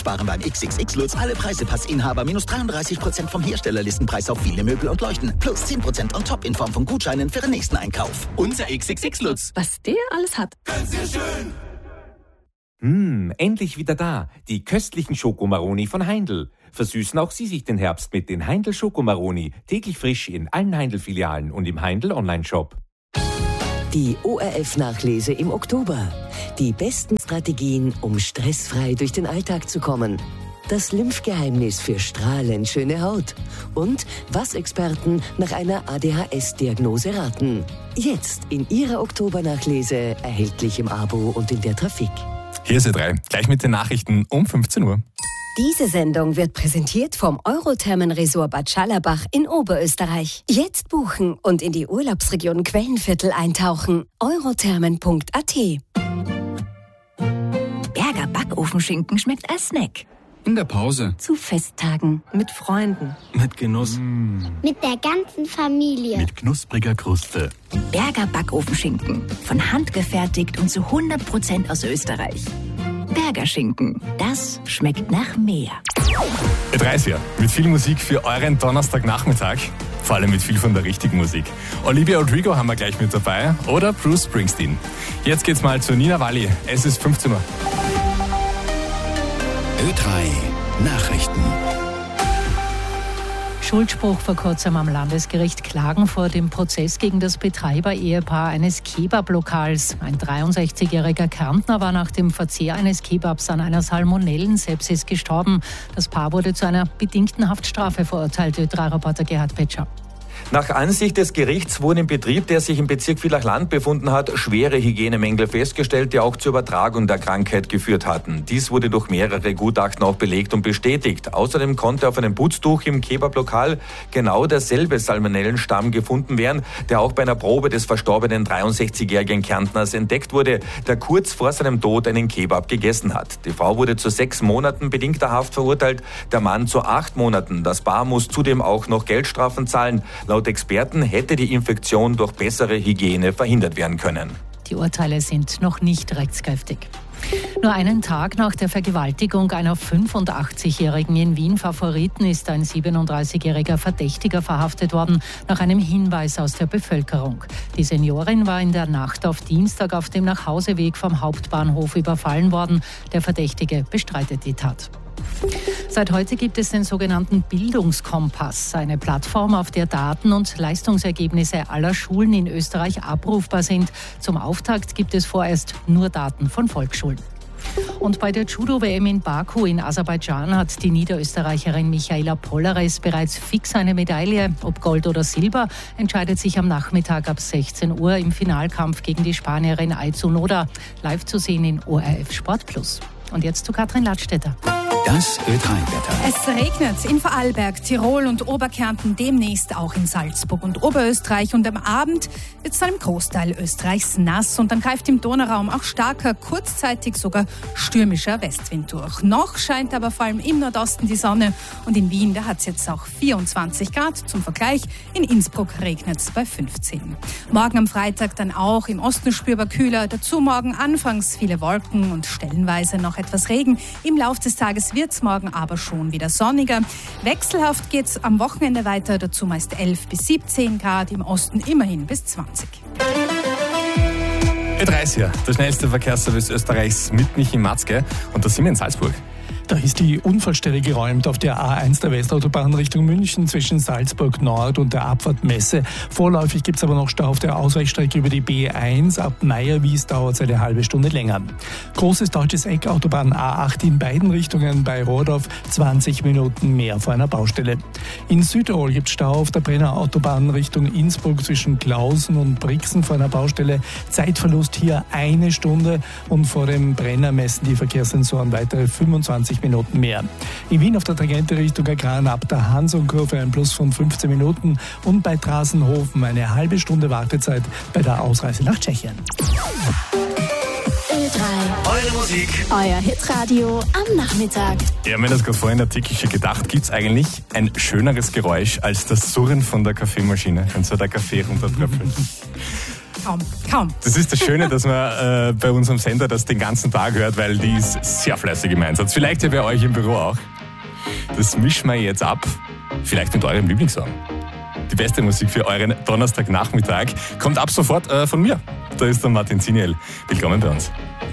sparen beim XXX-Lutz alle Preisepassinhaber minus 33% vom Herstellerlistenpreis auf viele Möbel und Leuchten. Plus 10% on top in Form von Gutscheinen für den nächsten Einkauf. Unser XXX-Lutz. Was der alles hat. Ganz sehr schön. Endlich wieder da. Die köstlichen Schokomaroni von Heindl. Versüßen auch Sie sich den Herbst mit den Heindl Schokomaroni. Täglich frisch in allen Heindl-Filialen und im Heindl Online-Shop. Die ORF-Nachlese im Oktober. Die besten Strategien, um stressfrei durch den Alltag zu kommen. Das Lymphgeheimnis für strahlend schöne Haut. Und was Experten nach einer ADHS-Diagnose raten. Jetzt in Ihrer Oktobernachlese, erhältlich im Abo und in der Trafik. Hier ist Ö3, gleich mit den Nachrichten um 15 Uhr. Diese Sendung wird präsentiert vom Eurothermenresort Bad Schallerbach in Oberösterreich. Jetzt buchen und in die Urlaubsregion Quellenviertel eintauchen. eurothermen.at. Berger Backofenschinken schmeckt als Snack. In der Pause. Zu Festtagen. Mit Freunden. Mit Genuss. Mit der ganzen Familie. Mit knuspriger Kruste. Berger Backofenschinken. Von Hand gefertigt und zu 100% aus Österreich. Berger Schinken. Das schmeckt nach mehr. Ö3 ist hier. Mit viel Musik für euren Donnerstagnachmittag. Vor allem mit viel von der richtigen Musik. Olivia Rodrigo haben wir gleich mit dabei. Oder Bruce Springsteen. Jetzt geht's mal zu Nina Walli. Es ist 15 Uhr. Ö3 Nachrichten. Schuldspruch vor kurzem am Landesgericht Klagen vor dem Prozess gegen das Betreiber-Ehepaar eines Kebab-Lokals. Ein 63-jähriger Kärntner war nach dem Verzehr eines Kebabs an einer Salmonellensepsis gestorben. Das Paar wurde zu einer bedingten Haftstrafe verurteilt, Ö3-Reporter Gerhard Petscher. Nach Ansicht des Gerichts wurden im Betrieb, der sich im Bezirk Villach-Land befunden hat, schwere Hygienemängel festgestellt, die auch zur Übertragung der Krankheit geführt hatten. Dies wurde durch mehrere Gutachten auch belegt und bestätigt. Außerdem konnte auf einem Putztuch im Kebablokal genau derselbe Salmonellenstamm gefunden werden, der auch bei einer Probe des verstorbenen 63-jährigen Kärntners entdeckt wurde, der kurz vor seinem Tod einen Kebab gegessen hat. Die Frau wurde zu 6 Monaten bedingter Haft verurteilt, der Mann zu 8 Monaten. Das Paar muss zudem auch noch Geldstrafen zahlen. Laut Experten hätte die Infektion durch bessere Hygiene verhindert werden können. Die Urteile sind noch nicht rechtskräftig. Nur einen Tag nach der Vergewaltigung einer 85-Jährigen in Wien-Favoriten ist ein 37-jähriger Verdächtiger verhaftet worden, nach einem Hinweis aus der Bevölkerung. Die Seniorin war in der Nacht auf Dienstag auf dem Nachhauseweg vom Hauptbahnhof überfallen worden. Der Verdächtige bestreitet die Tat. Seit heute gibt es den sogenannten Bildungskompass, eine Plattform, auf der Daten und Leistungsergebnisse aller Schulen in Österreich abrufbar sind. Zum Auftakt gibt es vorerst nur Daten von Volksschulen. Und bei der Judo-WM in Baku in Aserbaidschan hat die Niederösterreicherin Michaela Polleres bereits fix eine Medaille. Ob Gold oder Silber, entscheidet sich am Nachmittag ab 16 Uhr im Finalkampf gegen die Spanierin Aizu Noda. Live zu sehen in ORF Sport Plus. Und jetzt zu Katrin Ladstätter. Das Ö3-Wetter. Es regnet in Vorarlberg, Tirol und Oberkärnten, demnächst auch in Salzburg und Oberösterreich. Und am Abend wird es zu einem Großteil Österreichs nass. Und dann greift im Donauraum auch starker, kurzzeitig sogar stürmischer Westwind durch. Noch scheint aber vor allem im Nordosten die Sonne. Und in Wien, da hat es jetzt auch 24 Grad. Zum Vergleich, in Innsbruck regnet es bei 15. Morgen am Freitag dann auch im Osten spürbar kühler. Dazu morgen anfangs viele Wolken und stellenweise noch etwas Regen. Im Laufe des Tages wird es morgen aber schon wieder sonniger. Wechselhaft geht es am Wochenende weiter, dazu meist 11 bis 17 Grad, im Osten immerhin bis 20. Ö3 ist hier, der schnellste Verkehrsservice Österreichs mit Michi Matzke. Und da sind wir in Salzburg. Da ist die Unfallstelle geräumt auf der A1 der Westautobahn Richtung München zwischen Salzburg Nord und der Abfahrt Messe. Vorläufig gibt es aber noch Stau auf der Ausweichstrecke über die B1. Ab Meierwies dauert es eine halbe Stunde länger. Großes deutsches Eck, Autobahn A8 in beiden Richtungen bei Rohrdorf, 20 Minuten mehr vor einer Baustelle. In Südtirol gibt es Stau auf der Brenner Autobahn Richtung Innsbruck zwischen Klausen und Brixen vor einer Baustelle. Zeitverlust hier 1 Stunde und vor dem Brenner messen die Verkehrssensoren weitere 25 Minuten mehr. In Wien auf der Tangente Richtung Agran ab der Hansonkurve ein Plus von 15 Minuten und bei Trasenhofen eine halbe Stunde Wartezeit bei der Ausreise nach Tschechien. Ö3. Eure Musik. Euer Hitradio am Nachmittag. Ich habe mir das gerade vorhin in der Artikel gedacht, gibt es eigentlich ein schöneres Geräusch als das Surren von der Kaffeemaschine, wenn so der Kaffee runtertröpfelt? Kaum. Das ist das Schöne, dass man bei unserem Sender das den ganzen Tag hört, weil die ist sehr fleißig im Einsatz. Vielleicht ja bei euch im Büro auch. Das mischen wir jetzt ab. Vielleicht mit eurem Lieblingssong. Die beste Musik für euren Donnerstagnachmittag kommt ab sofort von mir. Da ist der Martin Ziniel. Willkommen bei uns.